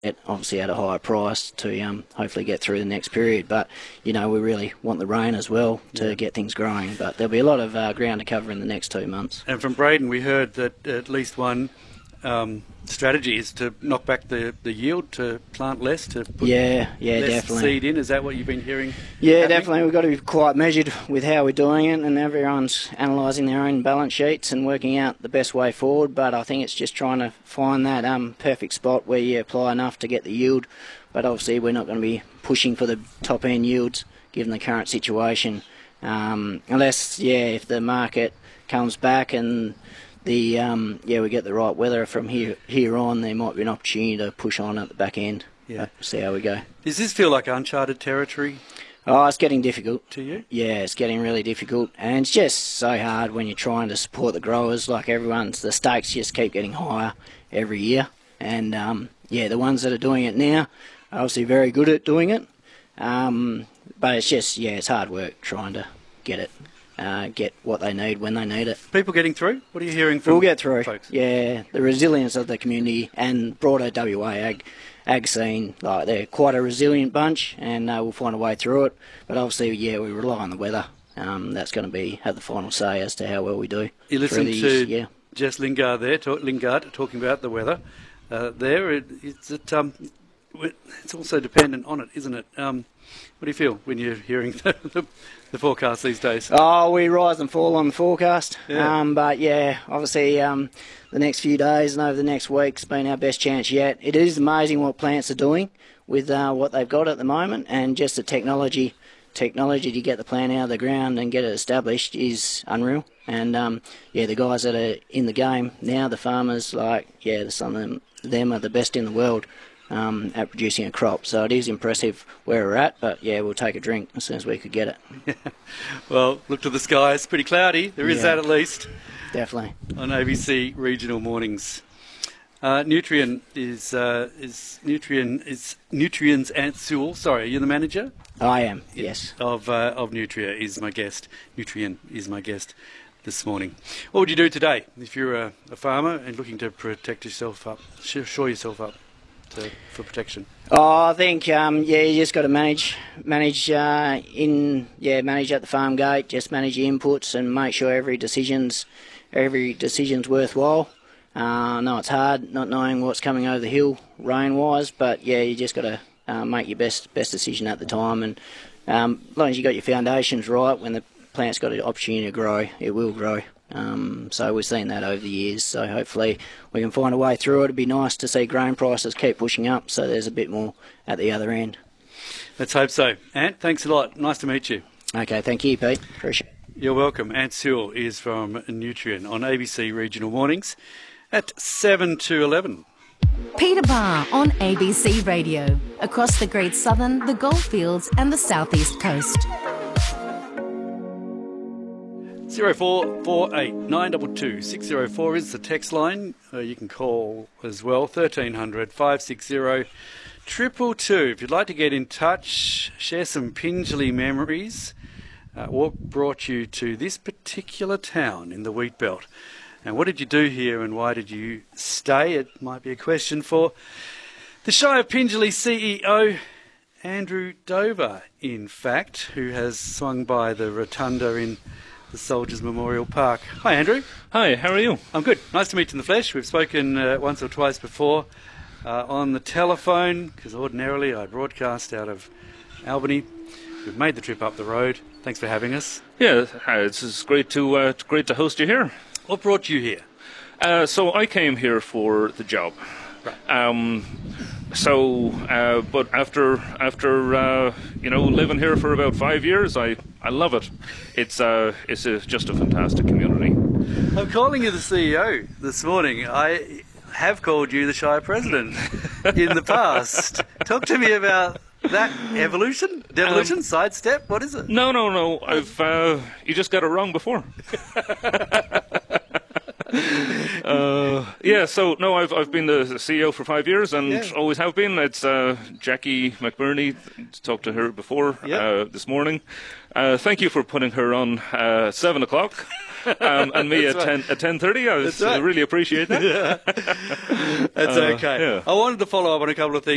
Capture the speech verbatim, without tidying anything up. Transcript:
it obviously at a higher price to um, hopefully get through the next period. But, you know, we really want the rain as well to yeah. get things growing. But there'll be a lot of uh, ground to cover in the next two months. And from Braden, we heard that at least one um, strategy is to knock back the, the yield, to plant less, to put yeah, yeah, less definitely. seed in. Is that what you've been hearing? Yeah, happening? Definitely. We've got to be quite measured with how we're doing it, and everyone's analysing their own balance sheets and working out the best way forward. But I think it's just trying to find that um, perfect spot where you apply enough to get the yield. But obviously we're not going to be pushing for the top end yields given the current situation, um, unless, yeah, if the market comes back and the um, yeah we get the right weather from here here on, there might be an opportunity to push on at the back end. Yeah, see how we go. Does this feel like uncharted territory? Oh, it's getting difficult. To you? Yeah, it's getting really difficult, and it's just so hard when you're trying to support the growers. Like everyone's, the stakes just keep getting higher every year, and um, yeah, the ones that are doing it now are obviously very good at doing it. Um, but it's just yeah, it's hard work trying to get it. Uh, get what they need when they need it. People getting through? What are you hearing from We'll get through. folks? Yeah, the resilience of the community and broader W A ag, ag scene, like they're quite a resilient bunch, and uh, we'll find a way through it. But obviously, yeah, we rely on the weather. Um, that's going to be have the final say as to how well we do. You listen these, to yeah. Jess Lingard there, talk, Lingard talking about the weather. Uh, there, it, it's it, um, it's also dependent on it, isn't it? Um, what do you feel when you're hearing the, the, the forecast these days? Oh, we rise and fall on the forecast. Yeah. Um, but yeah, obviously um, the next few days and over the next week's been our best chance yet. It is amazing what plants are doing with uh, what they've got at the moment, and just the technology technology to get the plant out of the ground and get it established is unreal. And um, yeah, the guys that are in the game now, the farmers, like yeah, some of them, them are the best in the world. Um, at producing a crop, so it is impressive where we're at, but yeah, we'll take a drink as soon as we could get it. Yeah. Well, look to the sky, it's pretty cloudy, there is yeah, that at least. Definitely. On A B C Regional Mornings. Uh, Nutrien is, uh, is Nutrien is Nutrien's Ant Sewell, sorry, are you the manager? I am, yes. Of, uh, of Nutria is my guest, Nutrien is my guest this morning. What would you do today if you're a, a farmer and looking to protect yourself up, shore yourself up? To, for protection? Oh, I think um, yeah, you just got to manage, manage uh, in yeah, manage at the farm gate. Just manage your inputs and make sure every decision's every decision's worthwhile. Uh, I know it's hard not knowing what's coming over the hill rain-wise, but yeah, you just got to uh, make your best best decision at the time. And um, as long as you got your foundations right, when the plant's got an opportunity to grow, it will grow. Um, so we've seen that over the years, so hopefully we can find a way through it. It'd be nice to see grain prices keep pushing up, so there's a bit more at the other end. Let's hope so. Ant, thanks a lot. Nice to meet you. Okay, thank you, Pete. Appreciate it. You're welcome. Ant Sewell is from Nutrien on A B C Regional Mornings at seven to eleven. Peter Barr on A B C Radio, across the Great Southern, the Goldfields and the South East Coast. zero four four eight nine two two six zero four is the text line. Uh, you can call as well, thirteen hundred five six zero two two two. If you'd like to get in touch, share some Pingelly memories. Uh, what brought you to this particular town in the wheat belt? And what did you do here and why did you stay? It might be a question for the Shire of Pingelly C E O, Andrew Dover, in fact, who has swung by the rotunda in the Soldiers Memorial Park. Hi, Andrew. Hi, how are you? I'm good. Nice to meet you in the flesh. We've spoken uh, once or twice before uh, on the telephone, because ordinarily I broadcast out of Albany. We've made the trip up the road. Thanks for having us. Yeah, it's, it's great to uh, great to host you here. What brought you here? Uh, so I came here for the job. Right. Um, so, uh, but after after uh, you know living here for about five years, I, I love it. It's uh it's a, just a fantastic community. I'm calling you the C E O this morning. I have called you the Shire President in the past. Talk to me about that evolution, devolution, um, sidestep. What is it? No, no, no. I've uh, you just got it wrong before. uh, yeah, so no, I've I've been the C E O for five years and yeah. always have been. It's uh, Jackie McBurney. Talked to her before yep. uh, this morning. Uh, thank you for putting her on uh, seven o'clock. Um, and me at right. ten at ten thirty. I was, right. uh, really appreciate that. Yeah. That's uh, okay. Yeah. I wanted to follow up on a couple of things.